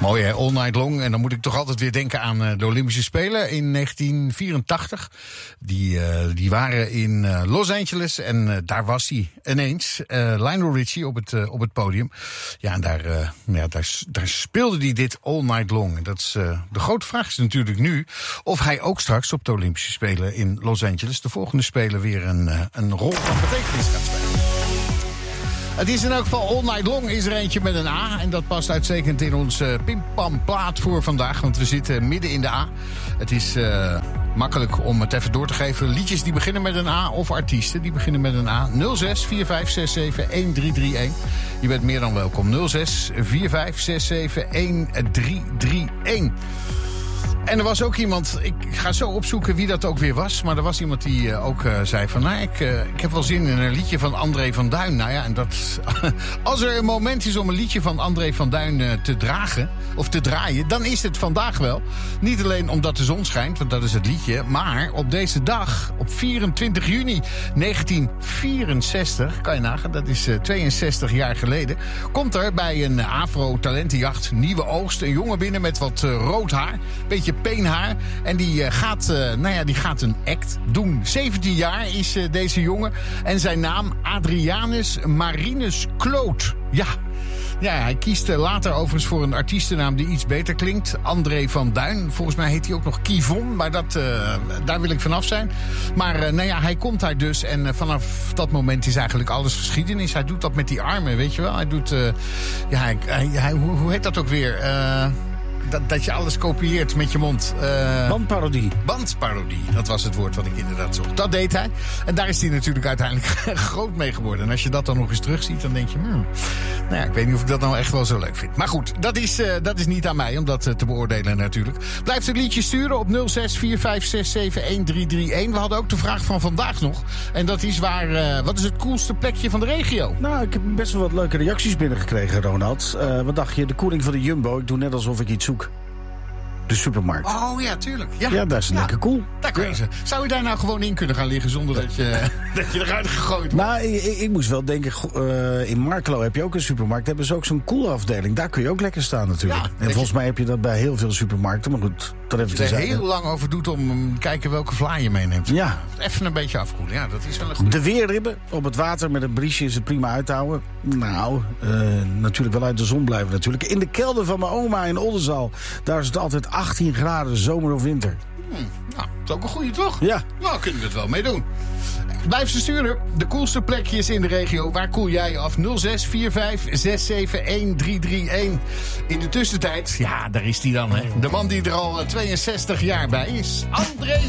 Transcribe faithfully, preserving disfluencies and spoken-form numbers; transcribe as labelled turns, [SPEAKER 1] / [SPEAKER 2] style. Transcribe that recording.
[SPEAKER 1] Mooi hè, All Night Long. En dan moet ik toch altijd weer denken aan uh, de Olympische Spelen in negentien vierentachtig. Die, uh, die waren in uh, Los Angeles en uh, daar was hij ineens. Uh, Lionel Richie op het, uh, op het podium. Ja, en daar, uh, ja, daar, daar speelde hij dit All Night Long. En dat is, uh, de grote vraag is natuurlijk nu of hij ook straks op de Olympische Spelen in Los Angeles, de volgende Spelen, weer een, uh, een rol van betekenis gaat spelen. Het is in elk geval All Night Long is er eentje met een A. En dat past uitstekend in ons uh, pimpam-plaat voor vandaag. Want we zitten midden in de A. Het is uh, makkelijk om het even door te geven. Liedjes die beginnen met een A of artiesten die beginnen met een A. nul zes vier vijf zes zeven een drie drie een. Je bent meer dan welkom. nul zes vier vijf zes zeven een drie drie een. En er was ook iemand, ik ga zo opzoeken wie dat ook weer was. Maar er was iemand die uh, ook uh, zei van, nou, ik, uh, ik heb wel zin in een liedje van André van Duin. Nou ja, en dat, als er een moment is om een liedje van André van Duin uh, te dragen, of te draaien, dan is het vandaag wel. Niet alleen omdat de zon schijnt, want dat is het liedje. Maar op deze dag, op vierentwintig juni negentien vierenzestig, kan je nagaan, dat is uh, tweeënzestig jaar geleden, komt er bij een Afro-talentenjacht Nieuwe Oogst een jongen binnen met wat uh, rood haar, beetje peenhaar. En die, uh, gaat, uh, nou ja, die gaat een act doen. zeventien jaar is uh, deze jongen. En zijn naam Adrianus Marinus Kloot. Ja. Ja, hij kiest uh, later overigens voor een artiestennaam die iets beter klinkt. André van Duin. Volgens mij heet hij ook nog Kivon. Maar dat, uh, daar wil ik vanaf zijn. Maar uh, nou ja, hij komt daar dus. En uh, vanaf dat moment is eigenlijk alles geschiedenis. Hij doet dat met die armen, weet je wel. Hij doet... Uh, ja, hij, hij, hij, hoe, hoe heet dat ook weer? Uh, Dat, dat je alles kopieert met je mond. Uh,
[SPEAKER 2] bandparodie.
[SPEAKER 1] Bandparodie, dat was het woord wat ik inderdaad zocht. Dat deed hij. En daar is hij natuurlijk uiteindelijk groot mee geworden. En als je dat dan nog eens terugziet, dan denk je... Hmm, nou ja, ik weet niet of ik dat nou echt wel zo leuk vind. Maar goed, dat is, uh, dat is niet aan mij om dat uh, te beoordelen natuurlijk. Blijf het liedje sturen op nul zes vier vijf zes zeven een drie drie een. We hadden ook de vraag van vandaag nog. En dat is waar... Uh, wat is het coolste plekje van de regio?
[SPEAKER 2] Nou, ik heb best wel wat leuke reacties binnengekregen, Ronald. Uh, wat dacht je? De koeling van de Jumbo. Ik doe net alsof ik iets zoek. De supermarkt.
[SPEAKER 1] Oh ja, tuurlijk. Ja,
[SPEAKER 2] ja dat is
[SPEAKER 1] ja.
[SPEAKER 2] lekker cool.
[SPEAKER 1] Daar kun je ze. Zou je daar nou gewoon in kunnen gaan liggen zonder dat je, dat je eruit gegooid wordt?
[SPEAKER 2] Nou, ik, ik moest wel denken, uh, in Markelo heb je ook een supermarkt. Hebben ze ook zo'n koelafdeling. Daar kun je ook lekker staan natuurlijk. Ja, en volgens je... mij heb je dat bij heel veel supermarkten. Maar goed, dat even te
[SPEAKER 1] zeggen.
[SPEAKER 2] zeggen.
[SPEAKER 1] Er heel lang over doet om te kijken welke vlaai je meeneemt.
[SPEAKER 2] Ja.
[SPEAKER 1] Even een beetje afkoelen. Ja, dat is wel een goed.
[SPEAKER 2] De weerribben op het water met een briesje is het prima uit te houden. Nou, uh, natuurlijk wel uit de zon blijven natuurlijk. In de kelder van mijn oma in Oldenzaal. Daar is het altijd achttien graden. Zomer of winter.
[SPEAKER 1] Hmm, nou, dat is ook een goeie, toch?
[SPEAKER 2] Ja.
[SPEAKER 1] Nou, kunnen we het wel mee doen. Blijf ze sturen. De coolste plekjes in de regio. Waar koel jij af? nul zes vier vijf zes zeven een drie drie een. In de tussentijd, ja, daar is hij dan, hè. De man die er al tweeënzestig jaar bij is. André